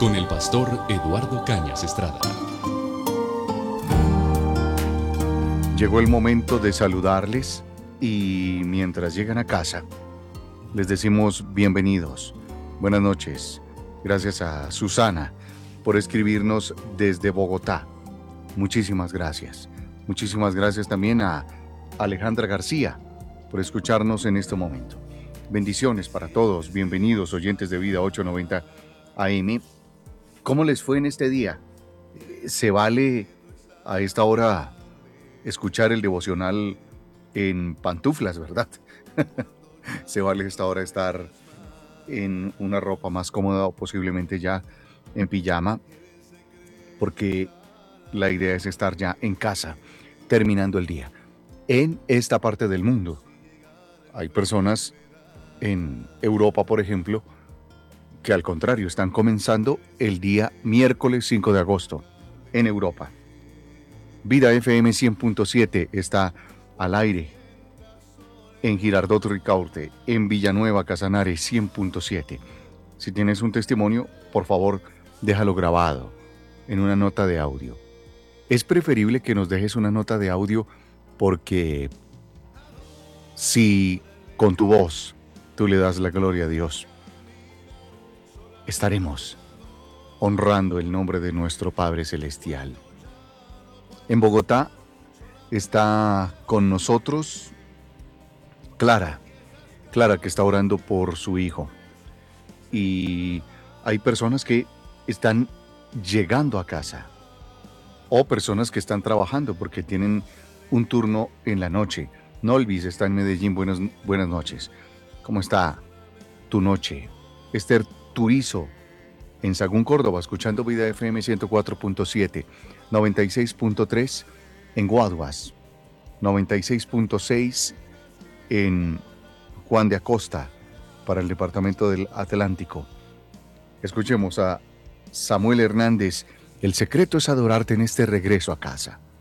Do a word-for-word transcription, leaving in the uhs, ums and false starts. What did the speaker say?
con el pastor Eduardo Cañas Estrada. Llegó el momento de saludarles y mientras llegan a casa, les decimos bienvenidos, buenas noches. Gracias a Susana por escribirnos desde Bogotá. Muchísimas gracias. Muchísimas gracias también a Alejandra García por escucharnos en este momento. Bendiciones para todos. Bienvenidos, oyentes de Vida ochocientos noventa A M. ¿Cómo les fue en este día? ¿Se vale a esta hora escuchar el devocional en pantuflas, verdad? Se vale a esta hora estar en una ropa más cómoda o posiblemente ya en pijama, porque la idea es estar ya en casa, terminando el día. En esta parte del mundo hay personas en Europa, por ejemplo, que al contrario están comenzando el día miércoles cinco de agosto en Europa. Vida F M cien punto siete está al aire en Girardot Ricaurte, en Villanueva Casanare cien punto siete. Si tienes un testimonio, por favor, déjalo grabado en una nota de audio. Es preferible que nos dejes una nota de audio porque si con tu voz tú le das la gloria a Dios, estaremos honrando el nombre de nuestro Padre Celestial. En Bogotá está con nosotros Clara, Clara que está orando por su hijo. Y hay personas que están llegando a casa o personas que están trabajando porque tienen un turno en la noche. Nolvis está en Medellín. Buenas, buenas noches. ¿Cómo está tu noche? Esther Turizo en Sagún, Córdoba, escuchando Vida F M ciento cuatro punto siete, noventa y seis punto tres en Guaduas, noventa y seis punto seis en Juan de Acosta para el departamento del Atlántico. Escuchemos a Samuel Hernández. El secreto es adorarte en este regreso a casa.